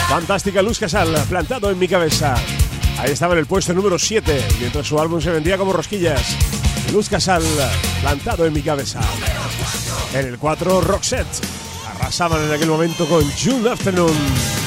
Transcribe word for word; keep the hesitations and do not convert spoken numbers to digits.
Fantástica Luz Casal, Plantado en mi cabeza. Ahí estaba en el puesto número siete, mientras su álbum se vendía como rosquillas. Luz Casal, Plantado en mi cabeza. En el cuatro, Roxette. Arrasaban en aquel momento con June Afternoon.